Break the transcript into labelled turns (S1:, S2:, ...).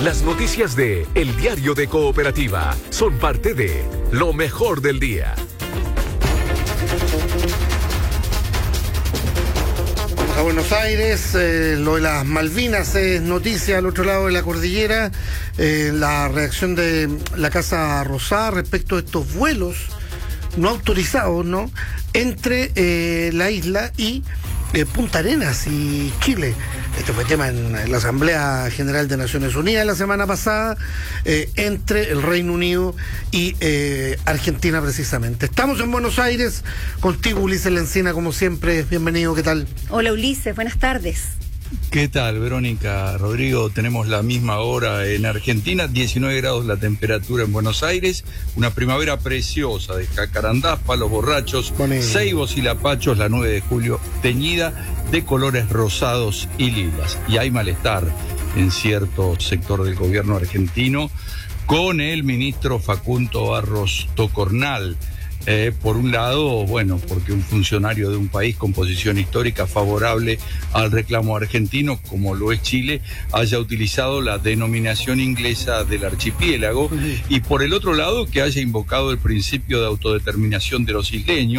S1: Las noticias de El Diario de Cooperativa son parte de lo mejor del día.
S2: Vamos a Buenos Aires, lo de las Malvinas es noticia al otro lado de la cordillera, la reacción de la Casa Rosada respecto de estos vuelos no autorizados, ¿no?, entre la isla y Punta Arenas y Chile. Este fue tema en la Asamblea General de Naciones Unidas la semana pasada, entre el Reino Unido y Argentina precisamente. Estamos en Buenos Aires, contigo Ulises Lencina, como siempre. Bienvenido, ¿qué tal?
S3: Hola Ulises, buenas tardes.
S4: ¿Qué tal, Verónica, Rodrigo? Tenemos la misma hora en Argentina, 19 grados la temperatura en Buenos Aires, una primavera preciosa de jacarandás, palos borrachos, ceibos y lapachos, la 9 de julio, teñida de colores rosados y lilas. Y hay malestar en cierto sector del gobierno argentino con el ministro Facundo Barros Tocornal. Por un lado, bueno, porque un funcionario de un país con posición histórica favorable al reclamo argentino, como lo es Chile, haya utilizado la denominación inglesa del archipiélago, y por el otro lado, que haya invocado el principio de autodeterminación de los isleños,